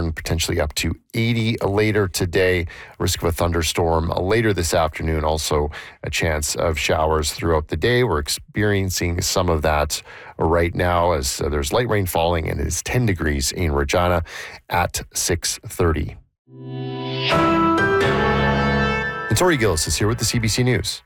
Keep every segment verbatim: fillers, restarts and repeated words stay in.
seventy-seven, potentially up to eighty later today. Risk of a thunderstorm later this afternoon. Also a chance of showers throughout the day. We're experiencing some of that right now as uh, there's light rain falling, and it is ten degrees in Regina at six thirty. And Tori Gillis is here with the C B C News.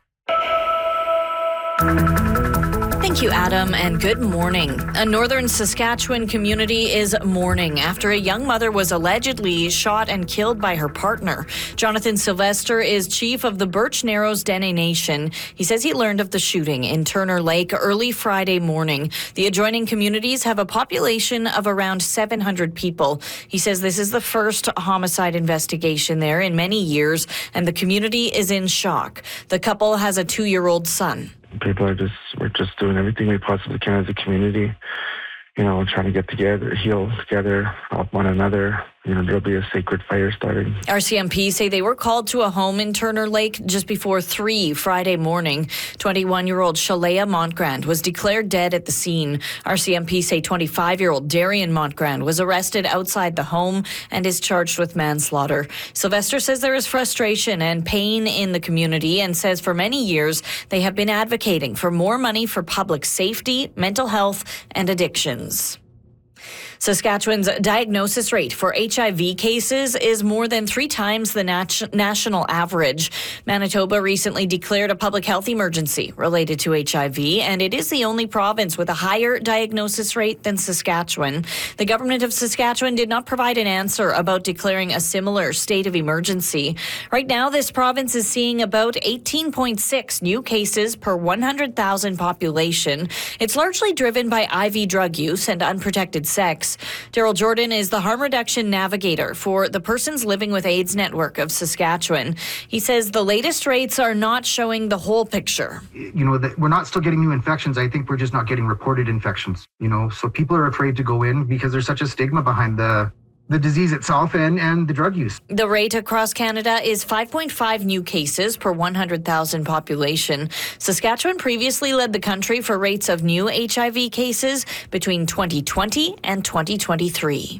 Thank you, Adam, and good morning. A northern Saskatchewan community is mourning after a young mother was allegedly shot and killed by her partner. Jonathan Sylvester is chief of the Birch Narrows Dene Nation. He says he learned of the shooting in Turner Lake early Friday morning. The adjoining communities have a population of around seven hundred people. He says this is the first homicide investigation there in many years, and the community is in shock. The couple has a two-year-old son. People are just, we're just doing everything we possibly can as a community, you know, trying to get together, heal together, help one another. You know, there'll be a sacred fire started. R C M P say they were called to a home in Turner Lake just before three Friday morning. twenty-one-year-old Shalea Montgrand was declared dead at the scene. R C M P say twenty-five-year-old Darian Montgrand was arrested outside the home and is charged with manslaughter. Sylvester says there is frustration and pain in the community and says for many years they have been advocating for more money for public safety, mental health, and addictions. Saskatchewan's diagnosis rate for H I V cases is more than three times the nat- national average. Manitoba recently declared a public health emergency related to H I V, and it is the only province with a higher diagnosis rate than Saskatchewan. The government of Saskatchewan did not provide an answer about declaring a similar state of emergency. Right now, this province is seeing about eighteen point six new cases per one hundred thousand population. It's largely driven by I V drug use and unprotected sex. Daryl Jordan is the harm reduction navigator for the Persons Living with AIDS Network of Saskatchewan. He says the latest rates are not showing the whole picture. You know, that we're not still getting new infections. I think we're just not getting reported infections, you know, so people are afraid to go in because there's such a stigma behind the the disease itself and, and the drug use. The rate across Canada is five point five new cases per one hundred thousand population. Saskatchewan previously led the country for rates of new H I V cases between twenty twenty and twenty twenty-three.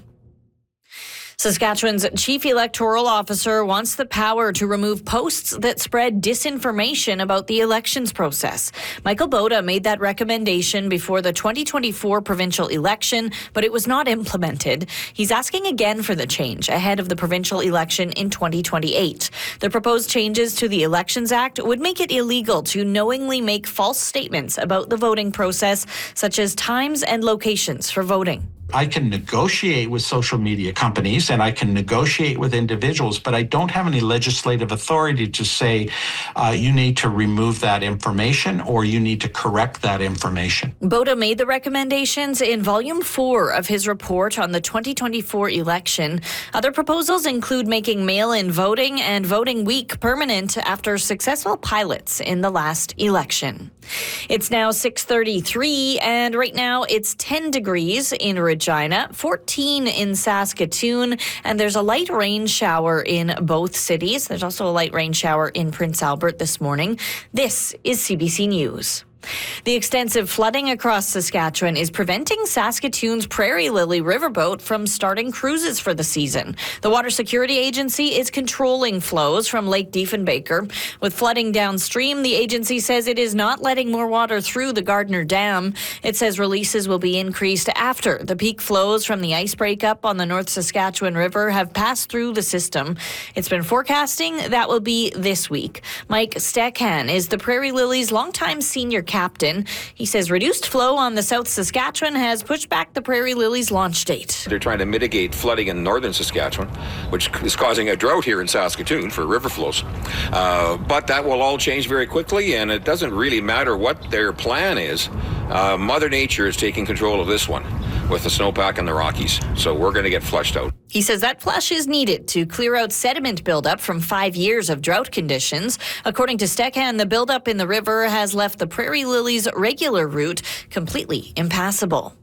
Saskatchewan's chief electoral officer wants the power to remove posts that spread disinformation about the elections process. Michael Boda made that recommendation before the twenty twenty-four provincial election, but it was not implemented. He's asking again for the change ahead of the provincial election in twenty twenty-eight. The proposed changes to the Elections Act would make it illegal to knowingly make false statements about the voting process, such as times and locations for voting. I can negotiate with social media companies and I can negotiate with individuals, but I don't have any legislative authority to say uh, you need to remove that information or you need to correct that information. Boda made the recommendations in volume four of his report on the twenty twenty-four election. Other proposals include making mail-in voting and voting week permanent after successful pilots in the last election. It's now six thirty-three, and right now it's ten degrees in Regina, fourteen in Saskatoon, and there's a light rain shower in both cities. There's also a light rain shower in Prince Albert this morning. This is C B C News. The extensive flooding across Saskatchewan is preventing Saskatoon's Prairie Lily riverboat from starting cruises for the season. The Water Security Agency is controlling flows from Lake Diefenbaker. With flooding downstream, the agency says it is not letting more water through the Gardner Dam. It says releases will be increased after the peak flows from the ice breakup on the North Saskatchewan River have passed through the system. It's been forecasting that will be this week. Mike Steckhahn is the Prairie Lily's longtime senior captain. He says reduced flow on the South Saskatchewan has pushed back the Prairie Lily's launch date. They're trying to mitigate flooding in northern Saskatchewan, which is causing a drought here in Saskatoon for river flows. Uh, but that will all change very quickly, and it doesn't really matter what their plan is. Uh, Mother Nature is taking control of this one with the snowpack in the Rockies, so we're going to get flushed out. He says that flush is needed to clear out sediment buildup from five years of drought conditions. According to Steckhahn, the buildup in the river has left the Prairie Lily's regular route completely impassable.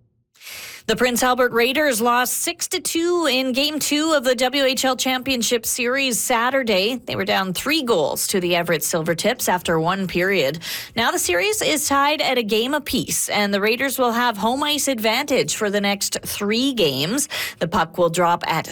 The Prince Albert Raiders lost six to two in Game two of the W H L Championship Series Saturday. They were down three goals to the Everett Silvertips after one period. Now the series is tied at a game apiece, and the Raiders will have home ice advantage for the next three games. The puck will drop at